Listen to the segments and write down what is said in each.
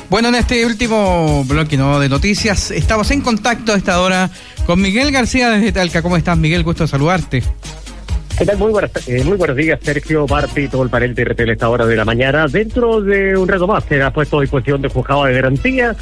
Bueno, en este último bloque de noticias, estamos en contacto a esta hora con Miguel García desde Talca. ¿Cómo estás, Miguel? Gusto saludarte. ¿Qué tal? Muy buenos días, Sergio, Barti, todo el panel de RTL a esta hora de la mañana. Dentro de un rato más se ha puesto a disposición del juzgado de garantía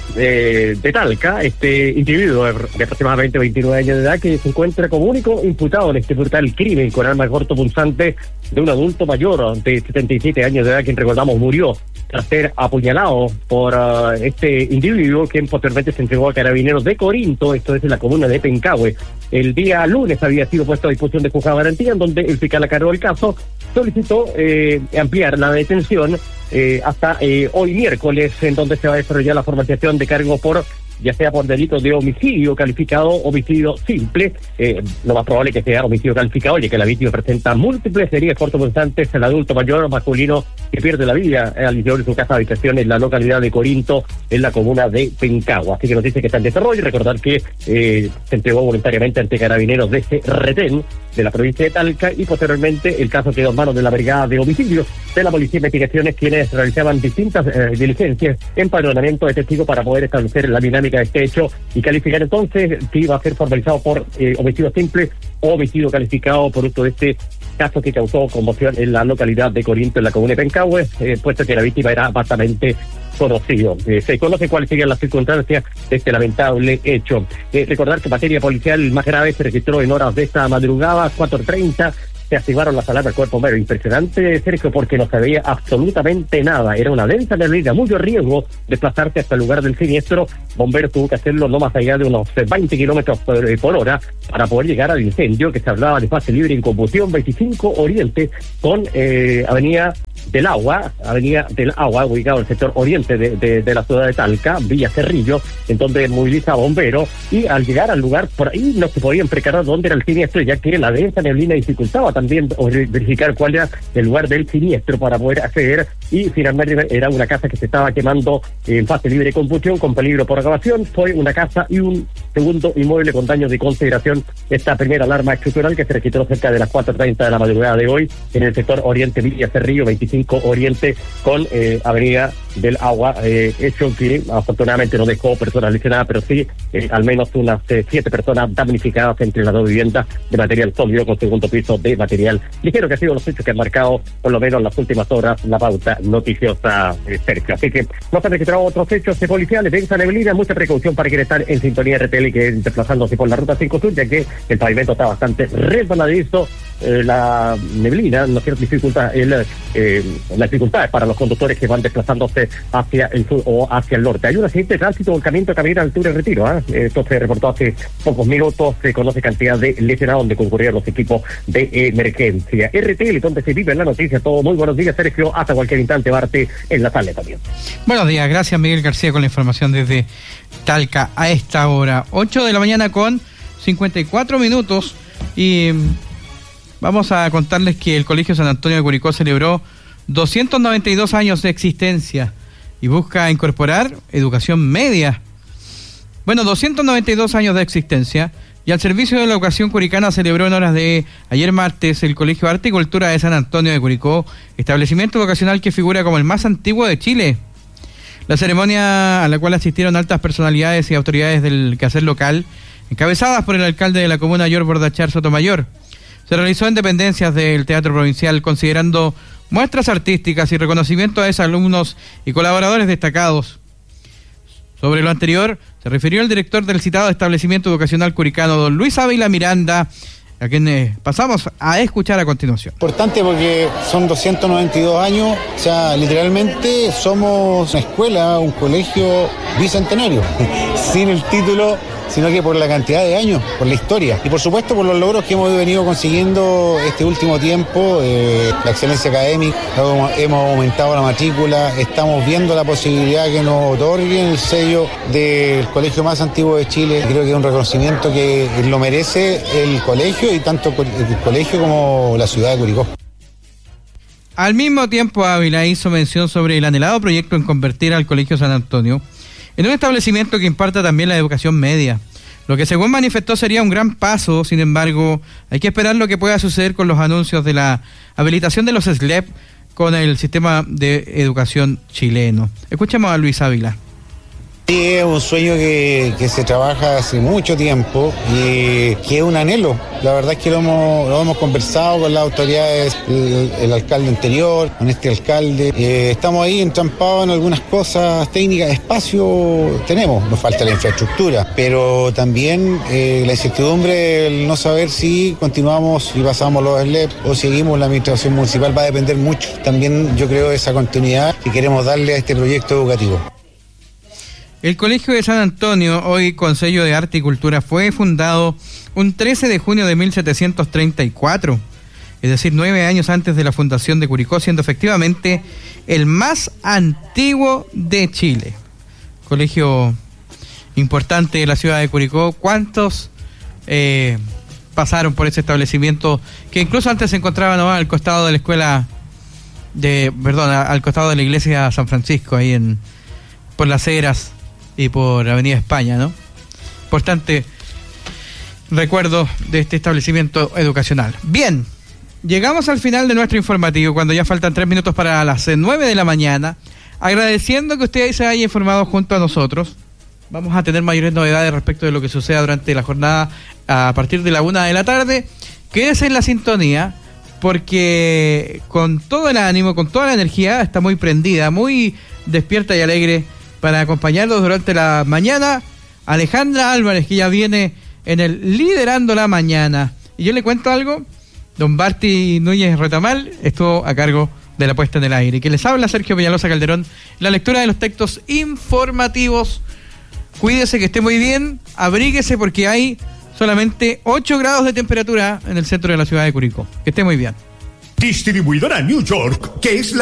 de Talca, este individuo de aproximadamente 29 años de edad que se encuentra como único imputado en este brutal crimen con arma cortopunzante de un adulto mayor de 77 años de edad, quien recordamos murió tras ser apuñalado por este individuo, quien posteriormente se entregó a Carabineros de Corinto, esto es en la comuna de Pencahue. El día lunes había sido puesto a disposición de juzgado de garantía, en donde el fiscal a cargo del caso solicitó ampliar la detención hasta hoy miércoles, en donde se va a desarrollar la formalización de cargos por, ya sea por delito de homicidio calificado, homicidio simple, lo más probable que sea homicidio calificado, ya que la víctima presenta múltiples heridas cortopunzantes, el adulto mayor masculino que pierde la vida al interior de su casa de habitación en la localidad de Corinto, en la comuna de Pencahue. Así que nos dice que está en desarrollo, y recordar que se entregó voluntariamente ante Carabineros de ese retén de la provincia de Talca, y posteriormente el caso quedó en manos de la Brigada de Homicidios de la Policía de Investigaciones, quienes realizaban distintas diligencias, empadronamiento de testigos para poder establecer la dinámica de este hecho y calificar entonces si iba a ser formalizado por homicidio simple o homicidio calificado, producto de este caso que causó conmoción en la localidad de Corinto, en la comuna de Pencahue, puesto que la víctima era bastante conocido. Se conoce cuáles serían las circunstancias de este lamentable hecho. Recordar que materia policial más grave se registró en horas de esta madrugada, 4:30, se activaron las alarmas del cuerpo bombero. Impresionante, Sergio, porque no se veía absolutamente nada. Era una densa neblina, mucho riesgo desplazarse hasta el lugar del siniestro. Bomberos tuvo que hacerlo no más allá de unos 20 kilómetros por hora para poder llegar al incendio, que se hablaba de fase libre en combustión 25 Oriente, con Avenida del Agua, ubicado en el sector oriente de la ciudad de Talca, Villa Cerrillo, en donde moviliza bomberos, y al llegar al lugar, por ahí no se podían precarar dónde era el siniestro, ya que la densa neblina dificultaba también verificar cuál era el lugar del siniestro para poder acceder, y finalmente era una casa que se estaba quemando en fase libre de combustión, con peligro por agravación. Fue una casa y un segundo inmueble con daños de consideración. Esta primera alarma estructural que se registró cerca de las 4:30 de la madrugada de hoy en el sector oriente Villa Cerrillo, 25 Oriente, con Avenida del Agua, hecho que afortunadamente no dejó personas lesionadas, pero sí al menos unas 7 personas damnificadas entre las dos viviendas de material sólido, con segundo piso de material ligero, que ha sido los hechos que han marcado por lo menos en las últimas horas la pauta noticiosa, Sergio. Así que no se han registrado otros hechos policiales de esa neblina. Mucha precaución para quien estar en sintonía RTL, que desplazándose por la ruta 5 Sur, ya que el pavimento está bastante resbaladizo. La neblina no quiere dificultar las dificultades para los conductores que van desplazándose hacia el sur o hacia el norte. Hay un accidente de tránsito en camino a altura de Retiro. Esto se reportó hace pocos minutos. Se conoce cantidad de lesionados donde concurrieron los equipos de emergencia. RTL, donde se vive la noticia. Todo muy buenos días, Sergio. Hasta cualquier instante, Barte, en la tarde también. Buenos días, gracias Miguel García con la información desde Talca a esta hora. 8 de la mañana con 54 minutos, y vamos a contarles que el Colegio San Antonio de Curicó celebró 292 años de existencia y busca incorporar educación media. Bueno, 292 años de existencia, y al servicio de la educación curicana celebró en horas de ayer martes el Colegio Arte y Cultura de San Antonio de Curicó, establecimiento educacional que figura como el más antiguo de Chile. La ceremonia, a la cual asistieron altas personalidades y autoridades del quehacer local, encabezadas por el alcalde de la comuna, George Bordachar Sotomayor, se realizó en dependencias del Teatro Provincial, considerando muestras artísticas y reconocimiento a exalumnos y colaboradores destacados. Sobre lo anterior, se refirió el director del citado establecimiento educacional curicano, don Luis Ávila Miranda, a quien pasamos a escuchar a continuación. Importante porque son 292 años, o sea, literalmente somos una escuela, un colegio bicentenario, sin el título, sino que por la cantidad de años, por la historia y por supuesto por los logros que hemos venido consiguiendo este último tiempo, la excelencia académica, hemos aumentado la matrícula, estamos viendo la posibilidad que nos otorguen el sello del colegio más antiguo de Chile. Creo que es un reconocimiento que lo merece el colegio, y tanto el colegio como la ciudad de Curicó. Al mismo tiempo, Ávila hizo mención sobre el anhelado proyecto en convertir al Colegio San Antonio en un establecimiento que imparta también la educación media, lo que según manifestó sería un gran paso. Sin embargo, hay que esperar lo que pueda suceder con los anuncios de la habilitación de los SLEP con el sistema de educación chileno. Escuchemos a Luis Ávila. Sí, es un sueño que se trabaja hace mucho tiempo y que es un anhelo. La verdad es que lo hemos conversado con las autoridades, el alcalde anterior, con este alcalde. Estamos ahí entrampados en algunas cosas técnicas. Espacio tenemos, nos falta la infraestructura, pero también la incertidumbre, el no saber si continuamos y pasamos los SLEP o seguimos la administración municipal va a depender mucho. También yo creo de esa continuidad que queremos darle a este proyecto educativo. El Colegio de San Antonio, hoy con sello de Arte y Cultura, fue fundado un 13 de junio de 1734, es decir, 9 años antes de la fundación de Curicó, siendo efectivamente el más antiguo de Chile. Colegio importante de la ciudad de Curicó. ¿Cuántos pasaron por ese establecimiento que incluso antes se encontraba nomás al costado de la escuela al costado de la iglesia San Francisco, ahí por Las Heras y por Avenida España, ¿no? Importante recuerdo de este establecimiento educacional. Bien, llegamos al final de nuestro informativo, cuando ya faltan 3 minutos para las 9 de la mañana. Agradeciendo que usted se haya informado junto a nosotros. Vamos a tener mayores novedades respecto de lo que suceda durante la jornada a partir de la 1 de la tarde. Quédese en la sintonía, porque con todo el ánimo, con toda la energía, está muy prendida, muy despierta y alegre para acompañarnos durante la mañana, Alejandra Álvarez, que ya viene en el Liderando la Mañana. Y yo le cuento algo, don Barty Núñez Retamal estuvo a cargo de la puesta en el aire. Y que les habla Sergio Peñalosa Calderón, la lectura de los textos informativos. Cuídese, que esté muy bien, abríguese porque hay solamente 8 grados de temperatura en el centro de la ciudad de Curicó. Que esté muy bien. Distribuidora New York, que es la